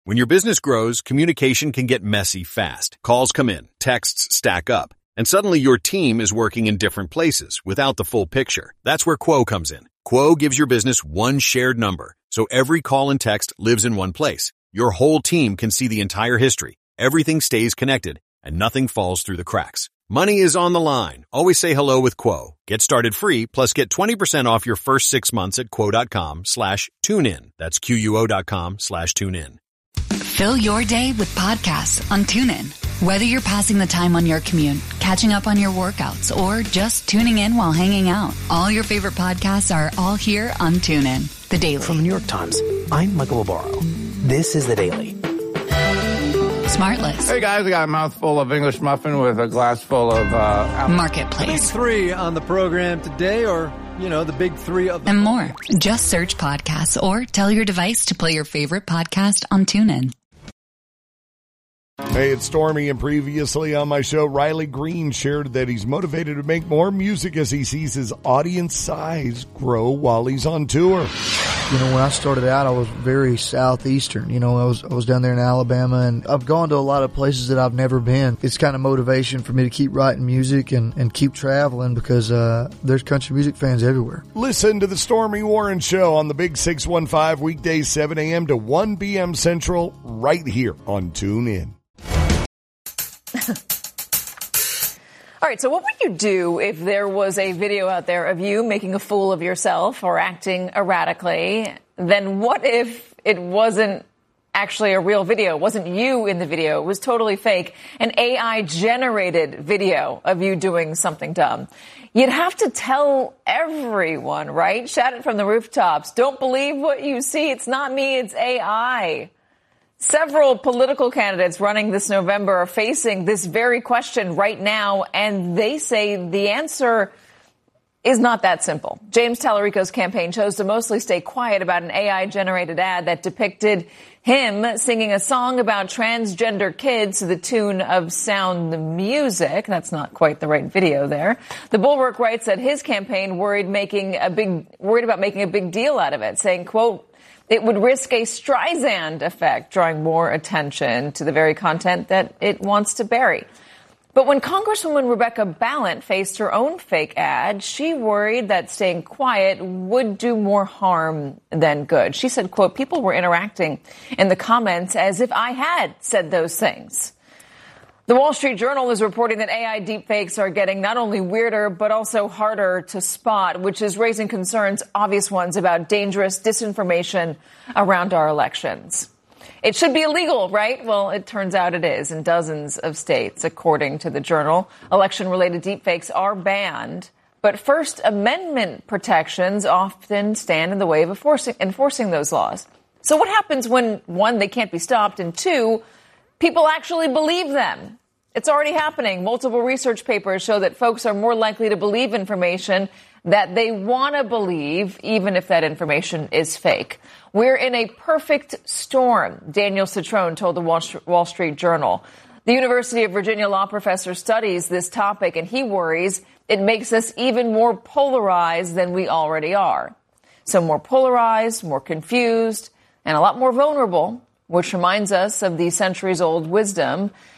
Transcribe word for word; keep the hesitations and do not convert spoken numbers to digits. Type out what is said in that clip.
When your business grows, communication can get messy fast. Calls come in, texts stack up, and suddenly your team is working in different places without the full picture. That's where Quo comes in. Quo gives your business one shared number, so every call and text lives in one place. Your whole team can see the entire history. Everything stays connected, and nothing falls through the cracks. Money is on the line. Always say hello with Quo. Get started free, plus get twenty percent off your first six months at quo.com slash tune in. That's Q-U-O dot com slash tune in. Fill your day with podcasts on TuneIn. Whether you're passing the time on your commute, catching up on your workouts, or just tuning in while hanging out, all your favorite podcasts are all here on TuneIn. The Daily. From the New York Times, I'm Michael Barbaro. This is The Daily. Smartless. Hey guys, I got a mouthful of English muffin with a glass full of uh, Marketplace. Big three on the program today, or, you know, the big three of the... And more. Just search podcasts or tell your device to play your favorite podcast on TuneIn. Hey, it's Stormy, and previously on my show, Riley Green shared that he's motivated to make more music as he sees his audience size grow while he's on tour. You know, when I started out, I was very southeastern. You know, I was I was down there in Alabama, and I've gone to a lot of places that I've never been. It's kind of motivation for me to keep writing music and, and keep traveling because uh, there's country music fans everywhere. Listen to the Stormy Warren Show on the Big six one five, weekdays seven a.m. to one p.m. Central, right here on TuneIn. All right, so what would you do if there was a video out there of you making a fool of yourself or acting erratically? Then what if it wasn't actually a real video? It wasn't you in the video. It was totally fake. An A I-generated video of you doing something dumb. You'd have to tell everyone, right? Shout it from the rooftops. Don't believe what you see. It's not me. It's A I. Several political candidates running this November are facing this very question right now, and they say the answer is not that simple. James Tallarico's campaign chose to mostly stay quiet about an A I-generated ad that depicted him singing a song about transgender kids to the tune of Sound the Music. That's not quite the right video there. The Bulwark writes that his campaign worried making a big worried about making a big deal out of it, saying, quote, it would risk a Streisand effect, drawing more attention to the very content that it wants to bury. But when Congresswoman Rebecca Balint faced her own fake ad, she worried that staying quiet would do more harm than good. She said, quote, people were interacting in the comments as if I had said those things. The Wall Street Journal is reporting that A I deepfakes are getting not only weirder, but also harder to spot, which is raising concerns, obvious ones, about dangerous disinformation around our elections. It should be illegal, right? Well, it turns out it is in dozens of states, according to the Journal. Election-related deepfakes are banned, but First Amendment protections often stand in the way of enforcing, enforcing those laws. So what happens when, one, they can't be stopped, and two, people actually believe them? It's already happening. Multiple research papers show that folks are more likely to believe information that they want to believe, even if that information is fake. We're in a perfect storm, Daniel Citron told the Wall Street Journal. The University of Virginia law professor studies this topic, and he worries it makes us even more polarized than we already are. So more polarized, more confused, and a lot more vulnerable, which reminds us of the centuries-old wisdom